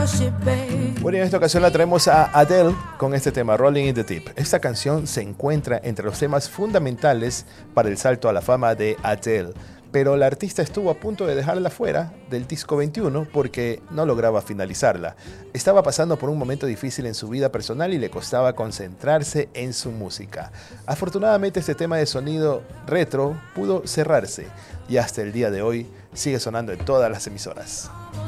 Bueno, y en esta ocasión la traemos a Adele con este tema, Rolling in the Deep. Esta canción se encuentra entre los temas fundamentales para el salto a la fama de Adele, pero la artista estuvo a punto de dejarla fuera del disco 21 porque no lograba finalizarla. Estaba pasando por un momento difícil en su vida personal y le costaba concentrarse en su música. Afortunadamente este tema de sonido retro pudo cerrarse y hasta el día de hoy sigue sonando en todas las emisoras.